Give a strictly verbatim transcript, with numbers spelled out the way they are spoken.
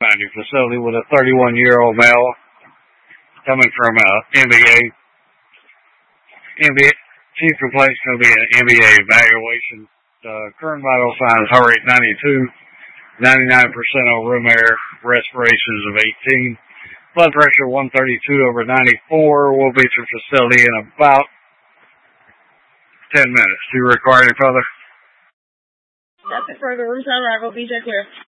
ninety facility with a thirty-one-year-old male coming from uh, M B A. M B A chief complaint's going to be an M B A evaluation. Uh, current vital signs heart rate ninety-two, ninety-nine percent on room air, respirations of eighteen. Blood pressure one thirty-two over ninety-four. We'll be at your facility in about ten minutes. Do you require any further? Nothing further. Room time arrival. B J clear.